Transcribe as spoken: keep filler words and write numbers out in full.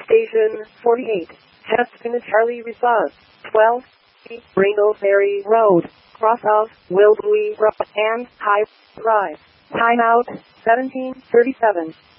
Station forty-eight. Heston Charlie response. twelve. Brindleberry Road. Cross of Wilbury Road and High Drive. Timeout seventeen thirty-seven.